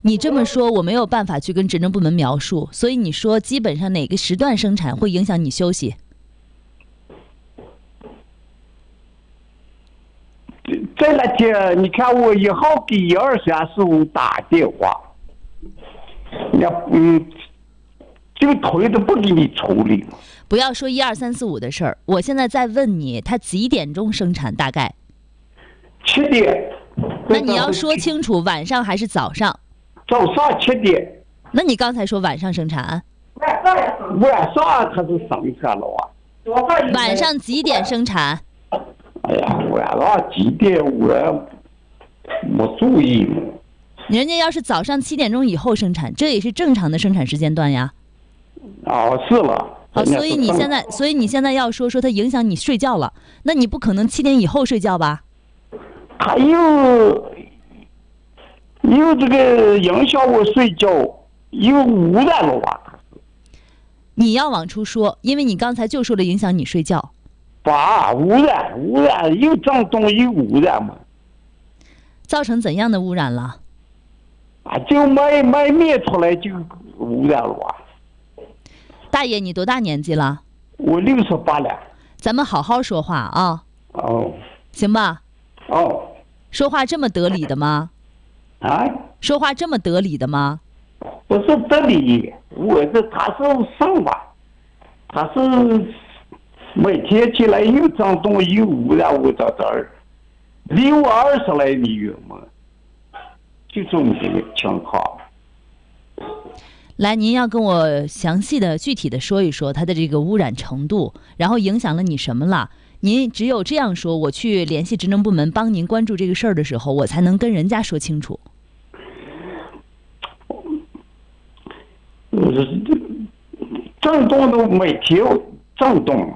你这么说我没有办法去跟职能部门描述，所以你说基本上哪个时段生产会影响你休息？ 这两天你看我1号给12345打电话，就推都不给你处理了。 不要说12345的事儿，我现在在问你，他几点钟生产？大概 7点。 那你要说清楚，晚上还是早上？ 早上7点。 那你刚才说晚上生产？ 晚上他是生产了啊。 晚上几点生产？ 哎呀，晚上几点我没注意。 人家要是早上7点钟以后生产，这也是正常的生产时间段呀。 是了。 好，所以你现在要说它影响你睡觉了，那你不可能7点以后睡觉吧？ 他又这个影响我睡觉，又污染了吧？ 你要往出说，因为你刚才就说了影响你睡觉。 污染，又震动又污染嘛。 造成怎样的污染了？ 就卖面出来就污染了吧。 大爷，你多大年纪了？ 我68了。 咱们好好说话啊。行吧。说话这么得理的吗？说话这么得理的吗？ 不是得理，他是上吧？他是每天起来又震动又污染我在这儿，离我20来里远嘛，就这么这个情况。 来，您要跟我详细的具体的说一说它的这个污染程度，然后影响了你什么了？您只有这样说，我去联系职能部门帮您关注这个事儿的时候，我才能跟人家说清楚。 震动都每天震动，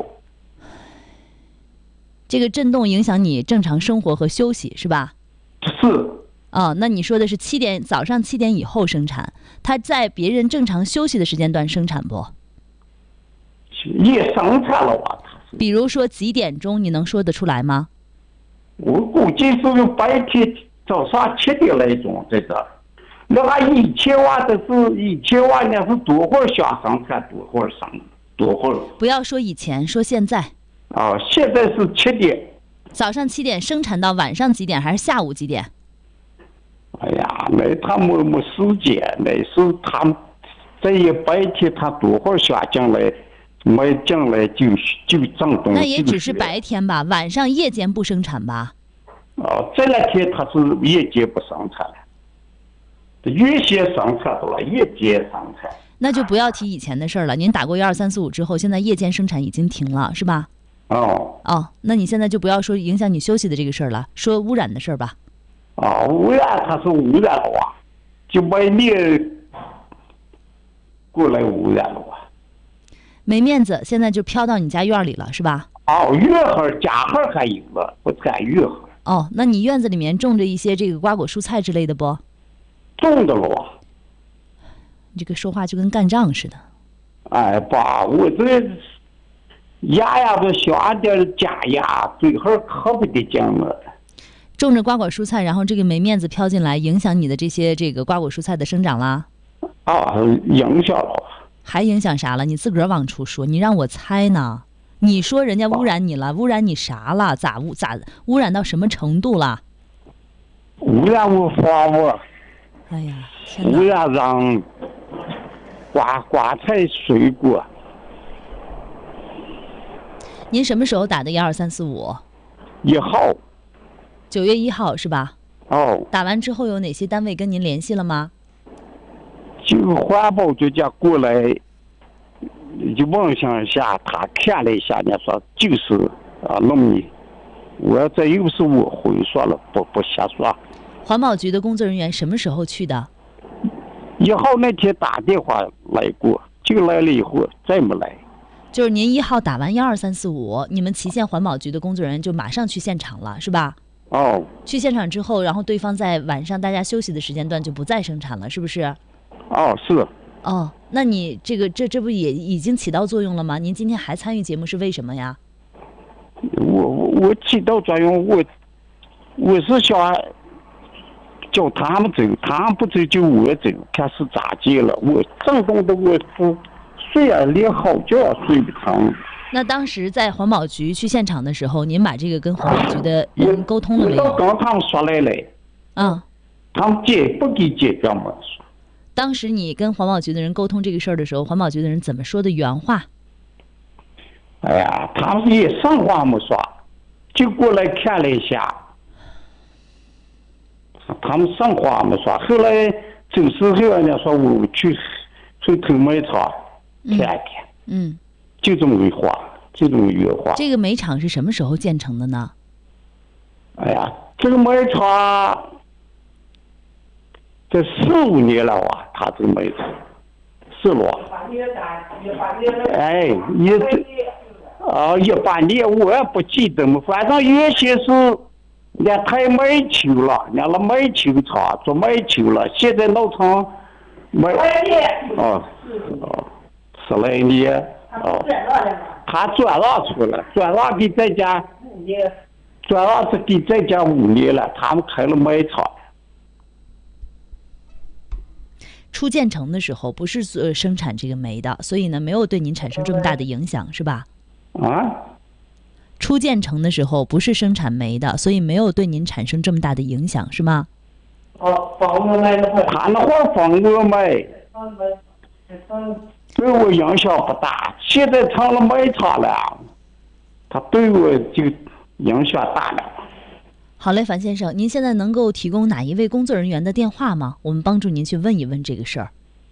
这个震动影响你正常生活和休息是吧？ 是。 那你说的是早上7点以后生产，它在别人正常休息的时间段生产不？ 也生产了吧？ 比如说几点钟，你能说得出来吗？ 我估计是白天早上7点来钟在这。那以前那是多会儿想生产多会儿。 不要说以前，说现在。 现在是7点。 早上7点生产到晚上几点，还是下午几点？ 哎呀，那他没时间，那是他这一白天他多会儿想进来，没进来就震动。 那也只是白天吧，晚上夜间不生产吧？ 这两天他是夜间不生产了，原先生产的了，夜间生产。 那就不要提以前的事儿了。您打过12345之后，现在夜间生产已经停了，是吧？那你现在就不要说影响你休息的这个事儿了，说污染的事儿吧。 污染他是污染了哇，就卖面过来污染了哇。 没面子，现在就飘到你家院里了，是吧？ 院后家后还有了，不在院后。 那你院子里面种着一些这个瓜果蔬菜之类的不？ 种的了哇。 你这个说话就跟干仗似的。 我这牙都小点假牙，最后可不得劲了。 种着瓜果蔬菜，然后这个霉面子飘进来，影响你的这个瓜果蔬菜的生长啦？ 影响了。 还影响啥了？你自个儿往出说，你让我猜呢？你说人家污染你了，污染你啥了？咋污染到什么程度了？ 污染我房屋。 哎呀，天哪！ 污染让瓜菜水果。 您什么时候打的12345 ？1号。 9月1号是吧？打完之后有哪些单位跟您联系了吗？ 就环保局家过来，就问一下，他看了一下，你说就是弄你，我这又是我回说了，不瞎说。 环保局的工作人员什么时候去的 ？1号那天打电话来过，就来了以后再没来。 就是您1号打完12345，你们祁县环保局的工作人员就马上去现场了，是吧？去现场之后，然后对方在晚上大家休息的时间段就不再生产了，是不是？ 是。 那你这不也已经起到作用了吗？您今天还参与节目是为什么呀？ 我起到作用，我是想叫他们走，他们不走就我走，开始打架了。我震动的我不睡啊，连好觉也睡不成。 那当时在环保局去现场的时候，您把这个跟环保局的人沟通了没有？ 我跟他们说来了，他们不给解决嘛。 当时你跟环保局的人沟通这个事儿的时候，环保局的人怎么说的原话？ 哎呀，他们也什话没说，就过来看了一下，他们什话没说。后来走时候人家说我去偷煤厂看看，就这么一话，就这么一话。 这个煤厂是什么时候建成的呢？ 哎呀，这个煤厂这4、5年了啊，他这个煤厂是了。哎，18年我也不记得嘛，反正原先是人家抬煤球了，人家那煤球厂做煤球了，现在弄成煤10来年他转让出来，转让给这家5年了，他们开了煤厂。 初建成的时候不是生产这个煤的，所以呢没有对您产生这么大的影响，是吧？初建成的时候不是生产煤的，所以没有对您产生这么大的影响，是吗？ 他那会儿放我煤，对我影响不大。现在成了煤厂了，他对我就影响大了。 好嘞，樊先生，您现在能够提供哪一位工作人员的电话吗？我们帮助您去问一问这个事儿。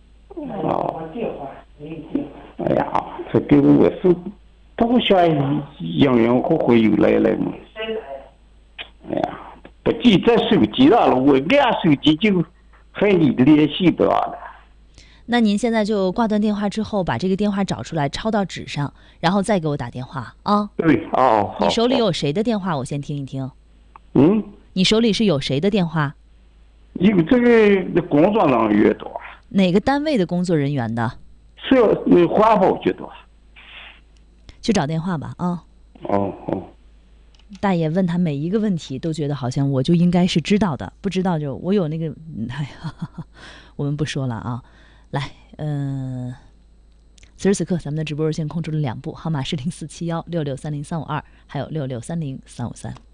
哎呀，这给我是不想样活活又来了嘛。哎呀，不记在手机上了，我按手机就和你联系到了。 那您现在就挂断电话之后，把这个电话找出来，抄到纸上，然后再给我打电话啊。 对， 你手里有谁的电话？我先听一听。你手里是有谁的电话？ 有这个工作人员的。 哪个单位的工作人员的？ 是那环保局的。 去找电话吧啊。大爷问他每一个问题都觉得好像我就应该是知道的，不知道就我有那个哎呀，我们不说了啊。来，此时此刻咱们的直播热线空出了2部，号码是04716630-352，还有6630-353。